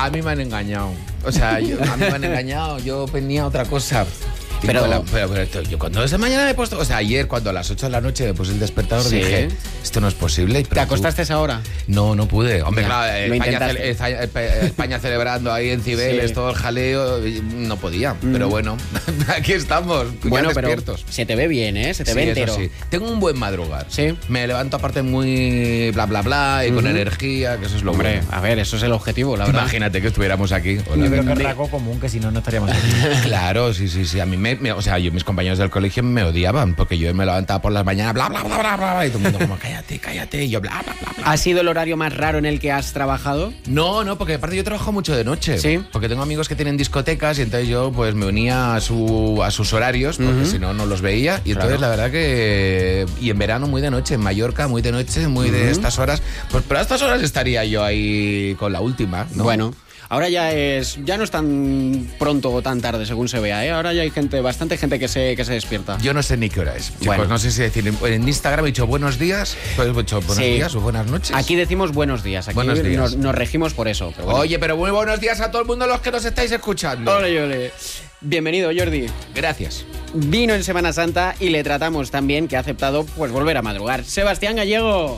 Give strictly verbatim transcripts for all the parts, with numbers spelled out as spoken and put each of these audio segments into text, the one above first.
A mí me han engañado. O sea, yo, a mí me han engañado. Yo venía otra cosa. Pero, la, pero, pero esto, yo cuando esa mañana me he puesto, o sea, ayer cuando a las ocho de la noche me puse el despertador, sí, dije, esto no es posible. ¿Te acostaste esa hora? No, no pude. Hombre, ya, claro, España, España, España celebrando ahí en Cibeles, sí, todo el jaleo, no podía. Mm. Pero bueno, aquí estamos, bueno, ya despiertos. Pero se te ve bien, ¿eh? Se te sí, ve entero. Sí. Tengo un buen madrugar. Sí. Me levanto aparte muy bla, bla, bla, y uh-huh. con energía, que eso es lo Hombre, bueno. A ver, eso es el objetivo, la verdad. Imagínate que estuviéramos aquí. Hola, yo creo que es rasgo común, que si no, no estaríamos aquí. Claro, sí, sí, sí. A mí me, me, o sea, yo mis compañeros del colegio me odiaban porque yo me levantaba por las mañanas, bla, bla, bla, bla, bla, y todo el mundo como, cállate, cállate, y yo, bla, bla, bla, bla. ¿Ha sido el horario más raro en el que has trabajado? No, no, porque aparte yo trabajo mucho de noche. Sí. Porque tengo amigos que tienen discotecas y entonces yo pues me unía a, su, a sus horarios porque uh-huh. si no, no los veía. Y entonces claro. la verdad que... Y en verano muy de noche, en Mallorca muy de noche, muy uh-huh. de estas horas. Pues pero a estas horas estaría yo ahí con la última, ¿no? Bueno. Ahora ya es ya no es tan pronto o tan tarde según se vea, ¿eh? Ahora ya hay gente, bastante gente que se, que se despierta. Yo no sé ni qué hora es. Chicos, bueno. no sé si decir. En Instagram he dicho buenos días, pues he dicho buenos sí. días o buenas noches. Aquí decimos buenos días, aquí buenos días. Nos, nos regimos por eso. Pero bueno. Oye, pero muy buenos días a todo el mundo los que nos estáis escuchando. Ole, ole. Bienvenido, Jordi. Gracias. Vino en Semana Santa y le tratamos tan bien que ha aceptado pues volver a madrugar. Sebastián Gallego.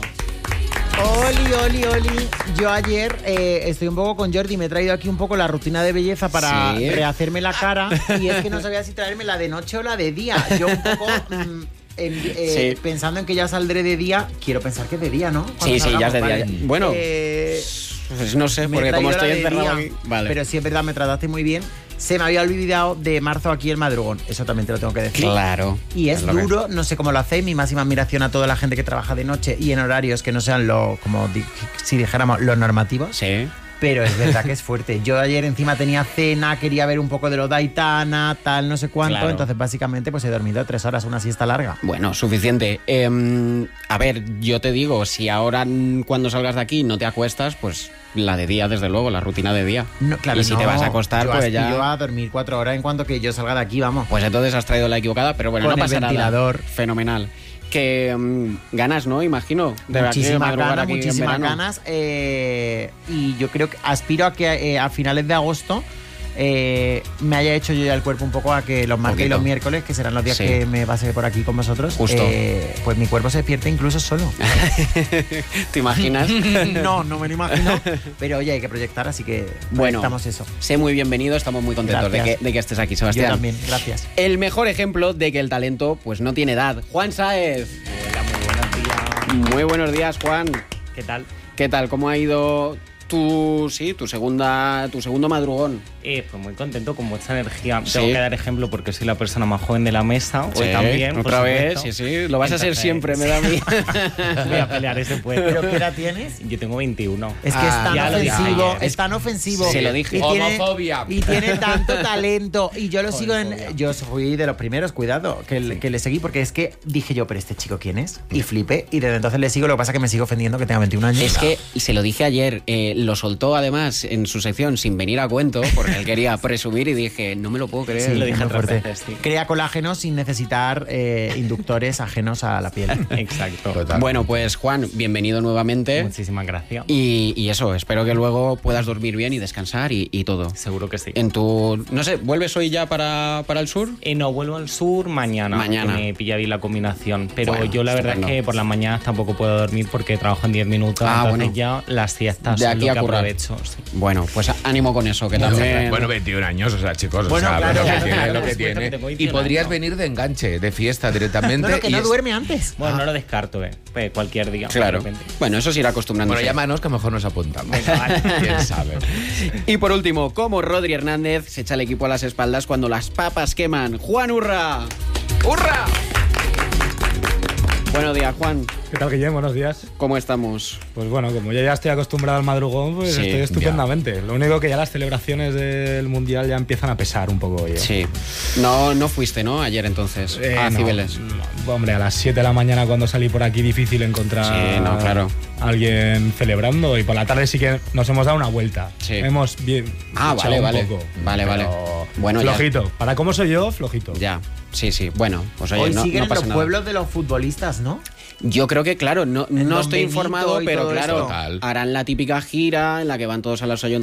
Oli, oli, oli. Yo ayer eh, estoy un poco con Jordi, me he traído aquí un poco la rutina de belleza para ¿sí? rehacerme la cara y es que no sabía si traerme la de noche o la de día. Yo un poco... Mm, En, eh, sí. pensando en que ya saldré de día, quiero pensar que es de día, ¿no? Cuando sí, salgamos, sí, ya es de vale. día. Bueno, eh, pues no sé, porque como estoy encerrado aquí... Vale. Pero sí, es verdad, me trataste muy bien. Se me había olvidado de marzo aquí el madrugón. Eso también te lo tengo que decir. Claro. Y es, es duro, que... no sé cómo lo hacéis. Mi máxima admiración a toda la gente que trabaja de noche y en horarios que no sean lo, como di- si dijéramos, los normativos. Sí. Pero es verdad que es fuerte. Yo ayer encima tenía cena, quería ver un poco de lo de Aitana, tal, no sé cuánto. Claro. Entonces, básicamente, pues he dormido tres horas, una siesta larga. Bueno, suficiente. Eh, a ver, yo te digo, si ahora cuando salgas de aquí no te acuestas, pues la de día, desde luego, la rutina de día. No, claro, y si no, te vas a acostar, yo pues ya... Yo a dormir cuatro horas en cuanto que yo salga de aquí, vamos. Pues entonces has traído la equivocada, pero bueno, Con no pasa el ventilador. Nada. Fenomenal. Que um, ganas, ¿no? Imagino. De muchísimas ganas, muchísimas ganas. Eh, y yo creo que aspiro a que eh, a finales de agosto eh, me haya hecho yo ya el cuerpo un poco a que los martes y los miércoles, que serán los días sí. que me pase por aquí con vosotros, justo eh, pues mi cuerpo se despierte incluso solo. ¿Te imaginas? No, no me lo imagino. Pero oye, hay que proyectar, así que bueno, estamos eso. Sé muy bienvenido, estamos muy contentos de que, de que estés aquí, Sebastián. Yo también, gracias. El mejor ejemplo de que el talento pues no tiene edad. Juan Sáez. Hola, muy buenos días. Muy buenos días, Juan. ¿Qué tal? ¿Qué tal? ¿Cómo ha ido tu, sí, tu, segunda, tu segundo madrugón? Eh, pues muy contento, con mucha energía. ¿Sí? Tengo que dar ejemplo porque soy la persona más joven de la mesa. Sí, hoy también. Otra vez, sí, sí. Lo vas Entonces, a ser siempre, me da a mí. Voy a pelear ese puesto. ¿Pero qué edad tienes? Yo tengo veintiuno. Es que ah, es tan ofensivo, dije, es tan ofensivo. Se lo dije. Y homofobia. Tiene, y tiene tanto talento. Y yo lo sigo en... Yo fui de los primeros, cuidado, que, sí. que le seguí porque es que dije yo, pero ¿este chico quién es? Y flipé. Y desde entonces le sigo, lo que pasa es que me sigo ofendiendo que tenga veintiún años. Es que, y se lo dije ayer, eh, lo soltó además en su sección sin venir a cuento, porque él quería presumir y dije, no me lo puedo creer. Sí, lo dije muy fuerte. Veces, sí. Crea colágeno sin necesitar eh, inductores ajenos a la piel. Exacto. Total. Bueno, pues Juan, bienvenido nuevamente. Muchísimas gracias. Y, y eso, espero que luego puedas dormir bien y descansar y, y todo. Seguro que sí. En tu, no sé, ¿vuelves hoy ya para, para el sur? Eh, no, vuelvo al sur mañana. Mañana. Que me pilla bien la combinación. Pero bueno, yo la verdad estupendo. es que por las mañanas tampoco puedo dormir porque trabajo en diez minutos. Ah, entonces bueno. ya las siestas De son aquí lo a que currar. aprovecho. Sí. Bueno, pues ánimo con eso, que también... Bueno, veintiún años, o sea, chicos, Bueno, o sea, claro, lo que claro, tiene, claro, lo que por supuesto tiene. que tengo Y veintiún podrías años. venir de enganche, de fiesta directamente. No, no, que no y es- duerme antes. Bueno, Ah. no lo descarto, eh. Pues cualquier día. Claro. de repente. Bueno, eso se irá acostumbrándose. Bueno, llámanos que mejor nos apuntamos. Venga, vale. ¿Quién sabe? Y por último, ¿cómo Rodri Hernández se echa el equipo a las espaldas cuando las papas queman? ¡Juan Urra! ¡Urra! Buenos días, Juan. ¿Qué tal, Guillem? Buenos días. ¿Cómo estamos? Pues bueno, como yo ya estoy acostumbrado al madrugón, pues Sí, estoy estupendamente. Lo único que ya las celebraciones del Mundial ya empiezan a pesar un poco. Oye. Sí. No, no fuiste, ¿no? Ayer entonces, Eh, a no, Cibeles. no, hombre, a las siete de la mañana cuando salí por aquí difícil encontrar Sí, no, claro. a alguien celebrando y por la tarde sí que nos hemos dado una vuelta. Sí. Hemos bien Ah, echado vale, un vale. poco, Vale, vale. pero Bueno, ya. flojito. Para cómo soy yo, flojito. Ya, sí, sí. Bueno, pues oye, Hoy no, siguen no en pasa los nada. pueblos de los futbolistas, ¿no? Yo creo que, claro, no, En no Don estoy Benito informado, y pero todo claro, esto. Total. harán la típica gira en la que van todos a los ayuntamientos